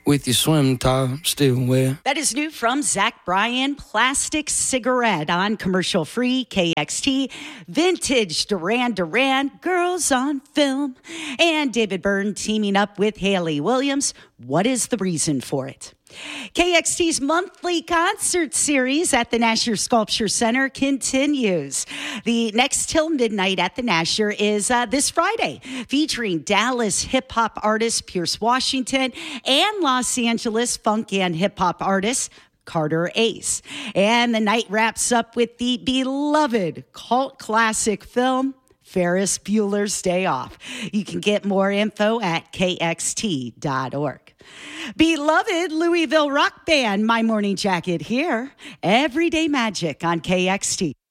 with your swim top still wet. That is new from Zach Bryan, Plastic Cigarette on commercial free KXT, Vintage Duran Duran, Girls on Film, and David Byrne teaming up with Haley Williams. What is the reason for it? KXT's monthly concert series at the Nasher Sculpture Center continues. The next till midnight at the Nasher is this Friday, featuring Dallas hip-hop artist Pierce Washington and Los Angeles funk and hip-hop artist Carter Ace. And the night wraps up with the beloved cult classic film, Ferris Bueller's Day Off. You can get more info at kxt.org. Beloved Louisville rock band, My Morning Jacket here. Everyday Magic on KXT.